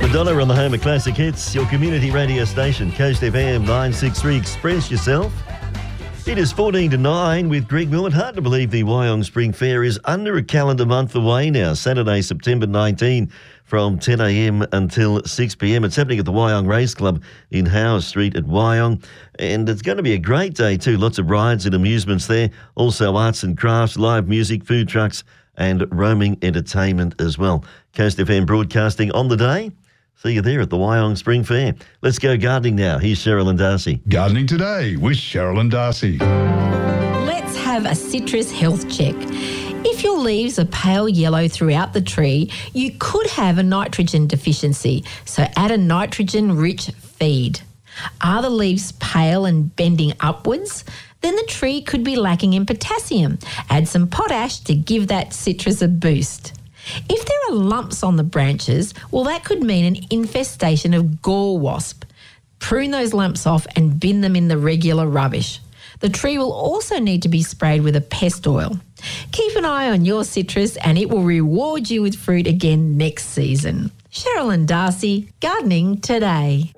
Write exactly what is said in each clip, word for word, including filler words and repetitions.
Madonna on the home of classic hits, your community radio station, Coast F M nine sixty-three. Express yourself. It is fourteen to nine with Greg Millman. Hard to believe the Wyong Spring Fair is under a calendar month away now. Saturday, September nineteenth from ten a m until six p m. It's happening at the Wyong Race Club in Howes Street at Wyong. And it's going to be a great day too. Lots of rides and amusements there. Also arts and crafts, live music, food trucks and roaming entertainment as well. Coast F M broadcasting on the day. See you there at the Wyong Spring Fair. Let's go gardening now. Here's Cheryl and Darcy. Gardening Today with Cheryl and Darcy. Let's have a citrus health check. If your leaves are pale yellow throughout the tree, you could have a nitrogen deficiency, so add a nitrogen-rich feed. Are the leaves pale and bending upwards? Then the tree could be lacking in potassium. Add some potash to give that citrus a boost. If there are lumps on the branches, well, that could mean an infestation of gall wasp. Prune those lumps off and bin them in the regular rubbish. The tree will also need to be sprayed with a pest oil. Keep an eye on your citrus and it will reward you with fruit again next season. Cheryl and Darcy, Gardening Today.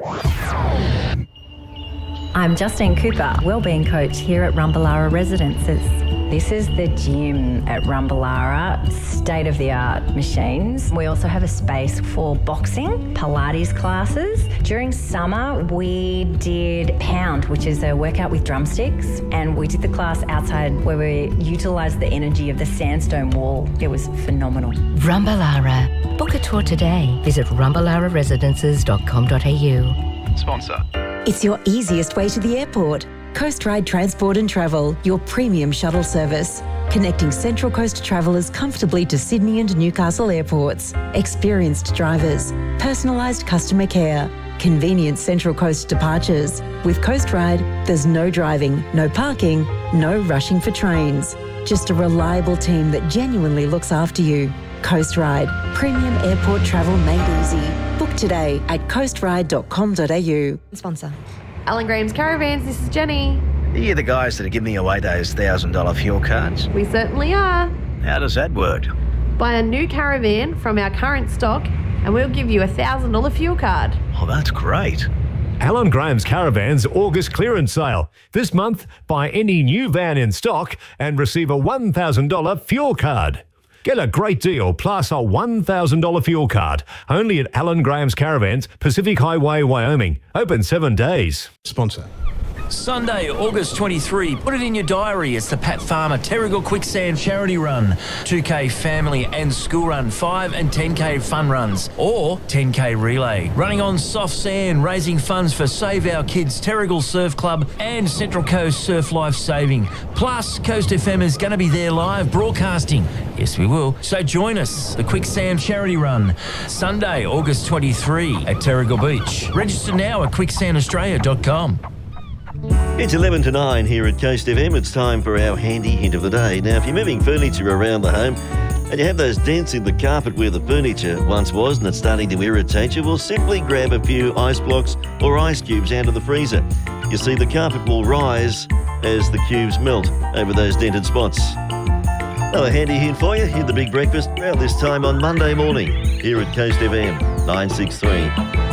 I'm Justine Cooper, Wellbeing Coach here at Rumballara Residences. This is the gym at Rumballara, state-of-the-art machines. We also have a space for boxing, Pilates classes. During summer, we did Pound, which is a workout with drumsticks, and we did the class outside where we utilised the energy of the sandstone wall. It was phenomenal. Rumballara. Book a tour today. Visit rumballara residences dot com dot a u. Sponsor. It's your easiest way to the airport. Coast Ride Transport and Travel, your premium shuttle service. Connecting Central Coast travellers comfortably to Sydney and Newcastle airports. Experienced drivers. Personalised customer care. Convenient Central Coast departures. With Coast Ride, there's no driving, no parking, no rushing for trains. Just a reliable team that genuinely looks after you. Coast Ride. Premium airport travel made easy. Book today at coast ride dot com dot a u. Sponsor. Alan Graham's Caravans, this is Jenny. Are you the guys that are giving away those one thousand dollars fuel cards? We certainly are. How does that work? Buy a new caravan from our current stock and we'll give you a one thousand dollars fuel card. Oh, that's great. Alan Graham's Caravans August clearance sale. This month, buy any new van in stock and receive a one thousand dollars fuel card. Get a great deal plus a one thousand dollars fuel card. Only at Alan Graham's Caravans, Pacific Highway, Wyoming. Open seven days. Sponsor. Sunday, August twenty-third. Put it in your diary. It's the Pat Farmer Terrigal Quicksand Charity Run. two K family and school run. five and ten K fun runs. Or ten K relay. Running on soft sand, raising funds for Save Our Kids, Terrigal Surf Club and Central Coast Surf Life Saving. Plus, Coast F M is going to be there live broadcasting. Yes, we will. So join us. The Quicksand Charity Run. Sunday, August twenty-third at Terrigal Beach. Register now at quicksand australia dot com. It's eleven to nine here at Coast F M. It's time for our handy hint of the day. Now, if you're moving furniture around the home and you have those dents in the carpet where the furniture once was and it's starting to irritate you, well, simply grab a few ice blocks or ice cubes out of the freezer. You see, the carpet will rise as the cubes melt over those dented spots. Another handy hint for you in the Big Breakfast around this time on Monday morning here at Coast F M nine sixty-three.